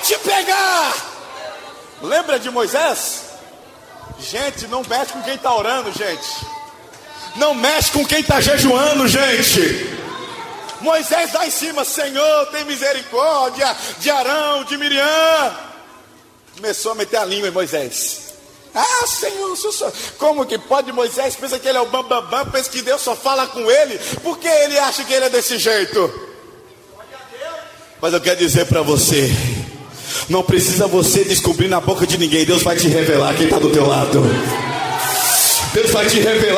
te pegar. Lembra de Moisés? Gente, não mexe com quem está orando, gente. Não mexe com quem está jejuando, gente. Moisés lá em cima: Senhor, tem misericórdia de Arão, de Miriam. Começou a meter a língua em Moisés. Ah, Senhor, como que pode? Moisés pensa que ele é o bambambam, pensa que Deus só fala com ele, porque ele acha que ele é desse jeito. Mas eu quero dizer para você, não precisa você descobrir na boca de ninguém. Deus vai te revelar quem está do teu lado. Deus vai te revelar.